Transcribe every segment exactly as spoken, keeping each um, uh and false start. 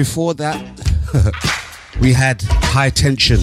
before that, we had High Tension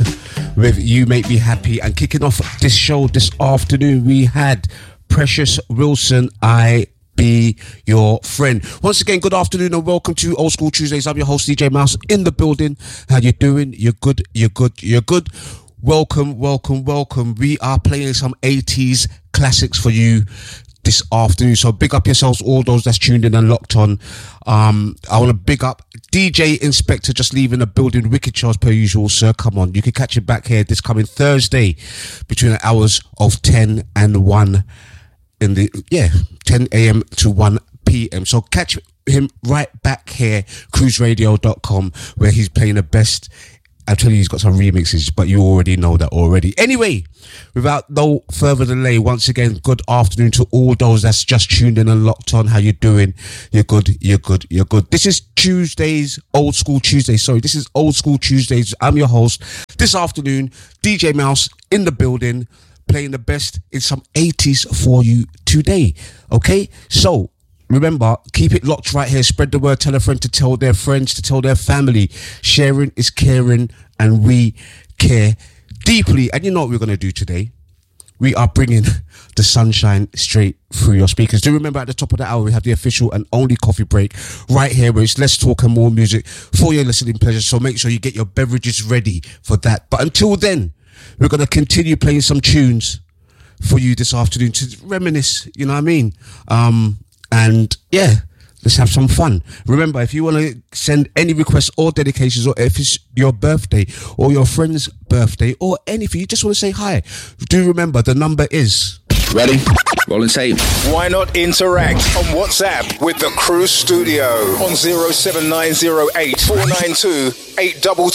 with You Make Me Happy. And kicking off this show this afternoon, we had Precious Wilson, I Be Your Friend. Once again, good afternoon and welcome to Old School Tuesdays. I'm your host, D J Mouse, in the building. How you doing? You're good, you're good, you're good. Welcome, welcome, welcome. We are playing some eighties classics for you this afternoon. So big up yourselves, all those that's tuned in and locked on. Um, I want to big up D J Inspector, just leaving the building. Wicked Charles per usual, sir. Come on. You can catch it back here this coming Thursday between the hours of ten and one in the, yeah, ten a.m. to one p.m. So catch him right back here, cruise radio dot com, where he's playing the best. I'm telling you, he's got some remixes, but you already know that already. Anyway, without no further delay, once again, good afternoon to all those that's just tuned in and locked on. How you doing? You're good, you're good, you're good. This is Tuesdays, Old School Tuesdays. Sorry, this is Old School Tuesdays. I'm your host. This afternoon, D J Mouse in the building, playing the best in some eighties for you today. Okay? So, remember, keep it locked right here. Spread the word. Tell a friend to tell their friends, to tell their family. Sharing is caring, and we care deeply. And you know what we're going to do today? We are bringing the sunshine straight through your speakers. Do remember, at the top of the hour, we have the official and only coffee break right here, where it's less talk and more music for your listening pleasure. So make sure you get your beverages ready for that. But until then, we're going to continue playing some tunes for you this afternoon to reminisce, you know what I mean? Um... And yeah, let's have some fun. Remember, if you want to send any requests or dedications, or if it's your birthday or your friend's birthday or anything, you just want to say hi, do remember the number is... Ready? Rolling tape. Why not interact on WhatsApp with the Cruise Studio on zero seven nine zero eight four nine two eight two